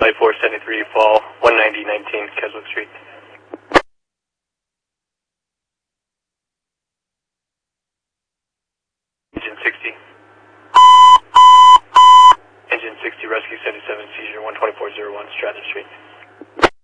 Flight 473, fall 19019, Keswick Street. Engine 60. Engine 60, rescue 77, seizure 12401, Stratham Street.